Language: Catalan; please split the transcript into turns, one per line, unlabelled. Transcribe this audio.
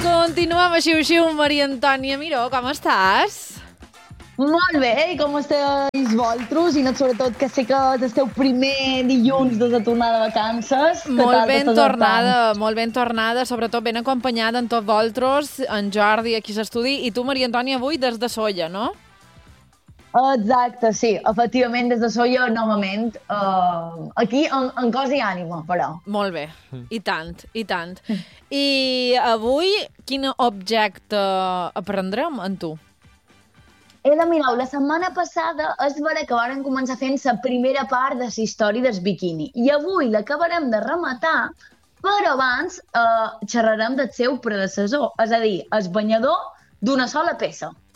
Continuem a Xiu-Xiu, Maria Antònia Miró, com estàs?
Molt bé, i com esteu vosaltres? I sobretot que sé que és el teu primer dilluns des de tornar de vacances.
Molt ben tornada, sobretot ben acompanyada en tots vosaltres, en Jordi aquí a l'estudi, i tu, Maria Antònia, avui des de Sóller, no?
Exacte, sí, efectivament, des de Sóller, novament, aquí en cos i ànima, però.
Molt bé, i tant, i tant. I avui, quin objecte aprendrem en tu?
Mireu, la setmana passada és vera que varen començar fent la primera part de la història del biquini i avui l'acabarem de rematar, però abans xerrarem del seu predecessor, és a dir, el banyador d'una sola peça.